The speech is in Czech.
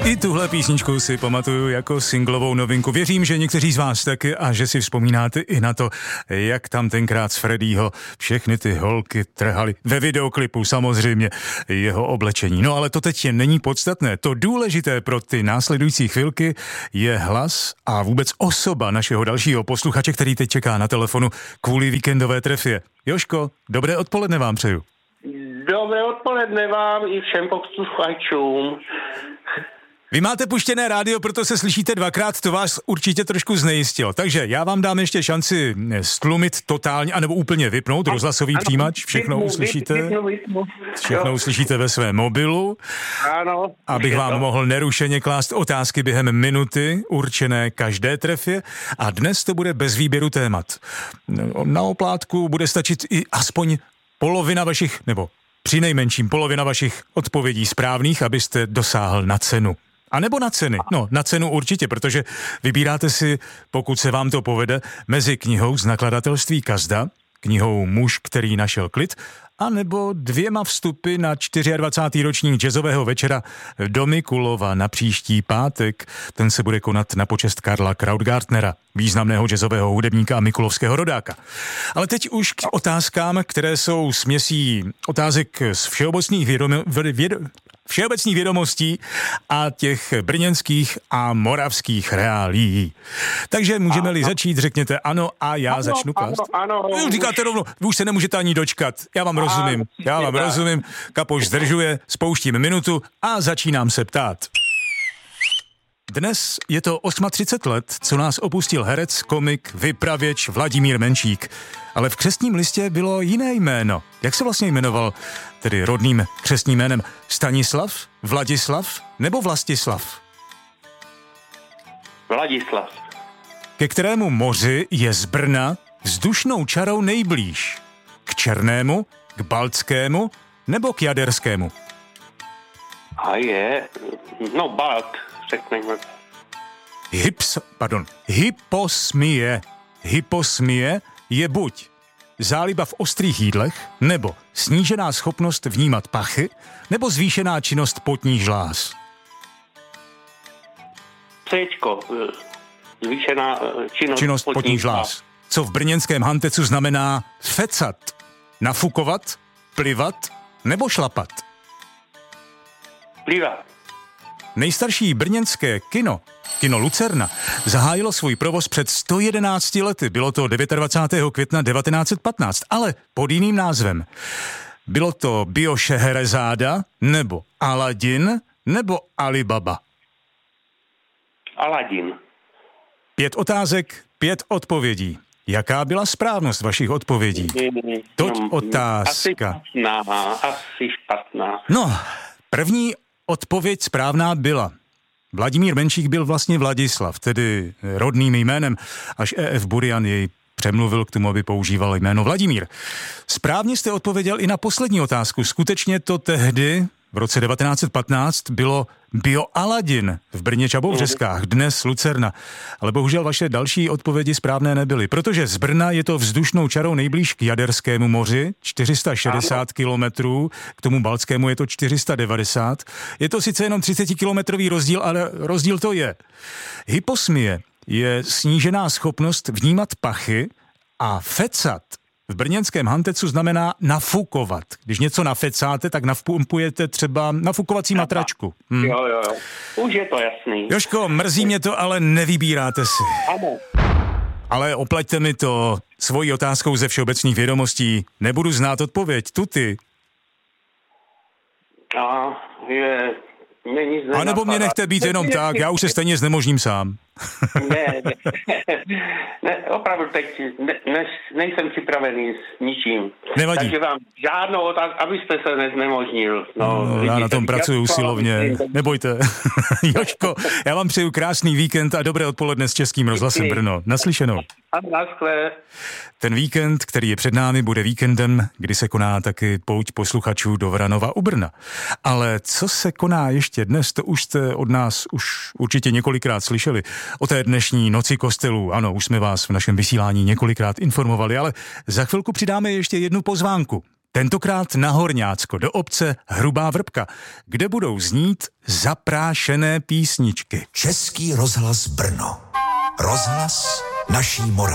I tuhle písničku si pamatuju jako singlovou novinku. Věřím, že někteří z vás taky a že si vzpomínáte i na to, jak tam tenkrát z Freddieho všechny ty holky trhaly ve videoklipu samozřejmě jeho oblečení. No ale to teď není podstatné. To důležité pro ty následující chvilky je hlas a vůbec osoba našeho dalšího posluchače, který teď čeká na telefonu kvůli víkendové trefě. Jožko, dobré odpoledne vám přeju. Dobré odpoledne vám i všem posluchačům. Vy máte puštěné rádio, proto se slyšíte dvakrát, to vás určitě trošku znejistilo. Takže já vám dám ještě šanci stlumit totálně, anebo úplně vypnout rozhlasový přijímač. Všechno uslyšíte. Všechno uslyšíte ve svém mobilu. Ano. Abych vám mohl nerušeně klást otázky během minuty, určené každé trefě. A dnes to bude bez výběru témat. Na oplátku bude stačit i aspoň polovina vašich, nebo přinejmenším polovina vašich odpovědí správných, abyste dosáhl na cenu. A nebo na ceny. No, na cenu určitě, protože vybíráte si, pokud se vám to povede, mezi knihou z nakladatelství Kazda, knihou Muž, který našel klid, a nebo 2 vstupy na 24. ročník jazzového večera do Mikulova na příští pátek. Ten se bude konat na počest Karla Krautgartnera, významného jazzového hudebníka a mikulovského rodáka. Ale teď už k otázkám, které jsou směsí otázek z všeobecných vědomostí a těch brněnských a moravských reálií. Takže můžeme-li začít, řekněte ano a já začnu klást. Ano. Říkáte rovnou, vy už se nemůžete ani dočkat. Já vám rozumím. Kapoš zdržuje, spouštím minutu a začínám se ptát. Dnes je to 38 let, co nás opustil herec, komik, vypravěč Vladimír Menšík. Ale v křestním listě bylo jiné jméno. Jak se vlastně jmenoval, tedy rodným křestním jménem? Stanislav, Vladislav nebo Vlastislav? Vladislav. Ke kterému moři je z Brna vzdušnou čarou nejblíž? K Černému, k Baltskému nebo k Jaderskému? A je, Balt, řekneme. Hyposmie. Hyposmie je buď záliba v ostrých jídlech, nebo snížená schopnost vnímat pachy, nebo zvýšená činnost potních žláz. Céčko, zvýšená činnost potních žláz. Co v brněnském hantecu znamená fecat, nafukovat, plivat nebo šlapat? Plivat. Nejstarší brněnské kino Lucerna, zahájilo svůj provoz před 111 lety. Bylo to 29. května 1915, ale pod jiným názvem. Bylo to Bio Šeherezáda, nebo Aladin, nebo Alibaba? Aladin. 5 otázek, 5 odpovědí. Jaká byla správnost vašich odpovědí? Toť otázka. Asi špatná. No, první odpověď správná byla. Vladimír Menšík byl vlastně Vladislav, tedy rodným jménem, až E.F. Burian jej přemluvil k tomu, aby používal jméno Vladimír. Správně jste odpověděl i na poslední otázku. Skutečně to tehdy, v roce 1915, bylo Bio Aladin v Brně Čabovřeskách, dnes Lucerna. Ale bohužel vaše další odpovědi správné nebyly, protože z Brna je to vzdušnou čarou nejblíž k Jaderskému moři, 460 kilometrů, k tomu Baltskému je to 490. Je to sice jenom 30-kilometrový rozdíl, ale rozdíl to je. Hyposmie je snížená schopnost vnímat pachy a fecat v brněnském hantecu znamená nafukovat. Když něco nafecáte, tak nafumpujete třeba nafukovací matračku. Jo. Už je to jasný. Jožko, mrzí mě to, ale nevybíráte si. Ano. Ale oplaťte mi to svojí otázkou ze všeobecných vědomostí. Nebudu znát odpověď. Tuty. A nebo mě nechte být jenom tak, já už se stejně znemožním sám. Ne, opravdu teď nejsem připravený s ničím. Nevadí. Takže vám žádnou otázku, abyste se neznemožnil. Já na tom pracuji usilovně, nebojte. Jožko, já vám přeju krásný víkend a dobré odpoledne s Českým rozhlasem Brno. Naslyšenou. A naschle. Ten víkend, který je před námi, bude víkendem, kdy se koná taky pouť posluchačů do Vranova u Brna. Ale co se koná ještě dnes, to už jste od nás už určitě několikrát slyšeli. O té dnešní noci kostelů, ano, už jsme vás v našem vysílání několikrát informovali, ale za chvilku přidáme ještě jednu pozvánku. Tentokrát na Horňácko, do obce Hrubá Vrbka, kde budou znít zaprášené písničky. Český rozhlas Brno. Rozhlas naší Moravy.